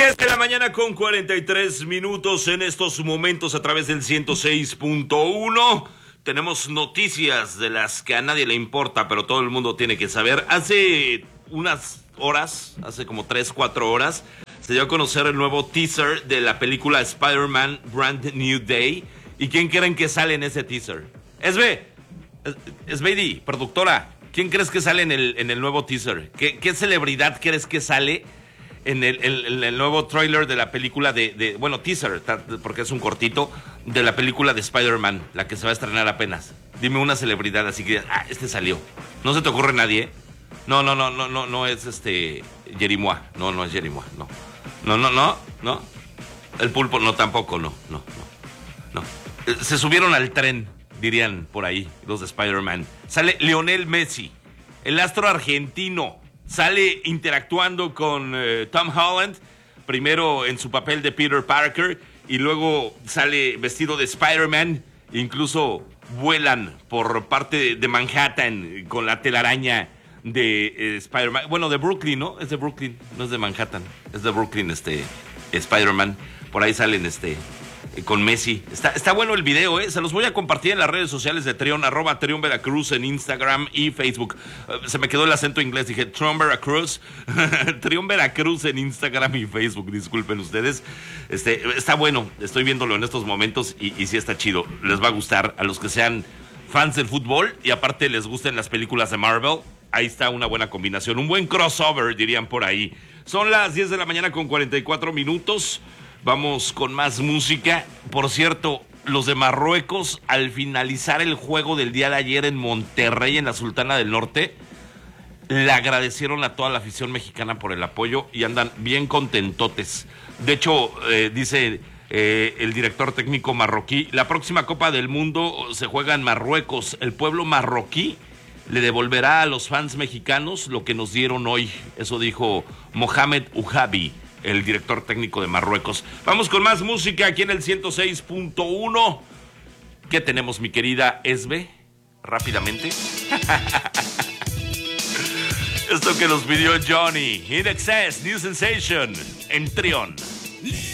10 de la mañana con 43 minutos en estos momentos a través del 106.1. Tenemos noticias de las que a nadie le importa, pero todo el mundo tiene que saber. Hace unas horas, hace como 3-4 horas, se dio a conocer el nuevo teaser de la película Spider-Man Brand New Day. ¿Y quién creen que sale en ese teaser? Esbeidi, productora, ¿quién crees que sale en el nuevo teaser? ¿Qué celebridad crees que sale en el nuevo tráiler de la película bueno, teaser, porque es un cortito, de la película de Spider-Man, la que se va a estrenar apenas? Dime una celebridad, así que, este salió. ¿No se te ocurre nadie? No es Jerimois. No es Jerimois, no. El pulpo, no, tampoco, no. Se subieron al tren, dirían por ahí, los de Spider-Man. Sale Lionel Messi, el astro argentino. Sale interactuando con Tom Holland, primero en su papel de Peter Parker, y luego sale vestido de Spider-Man. Incluso vuelan por parte de Manhattan con la telaraña de Spider-Man. Bueno, de Brooklyn, ¿no? Es de Brooklyn, no es de Manhattan. Es de Brooklyn, Spider-Man. Por ahí salen, con Messi. Está bueno el video, Se los voy a compartir en las redes sociales de Trión, @Trión Veracruz en Instagram y Facebook. Se me quedó el acento inglés, dije Trión Veracruz. Trión Veracruz en Instagram y Facebook, disculpen ustedes. Está bueno, estoy viéndolo en estos momentos y sí está chido. Les va a gustar a los que sean fans del fútbol y aparte les gusten las películas de Marvel. Ahí está una buena combinación, un buen crossover, dirían por ahí. Son las 10 de la mañana con 44 minutos. Vamos con más música. Por cierto, los de Marruecos, al finalizar el juego del día de ayer en Monterrey, en la Sultana del Norte, le agradecieron a toda la afición mexicana por el apoyo y andan bien contentotes. De hecho, dice el director técnico marroquí, la próxima Copa del Mundo se juega en Marruecos. El pueblo marroquí le devolverá a los fans mexicanos lo que nos dieron hoy. Eso dijo Mohamed Ouhabi, el director técnico de Marruecos. Vamos con más música aquí en el 106.1. ¿Qué tenemos, mi querida Esbe? Rápidamente. Esto que nos pidió Johnny. In Excess, New Sensation, en Trión.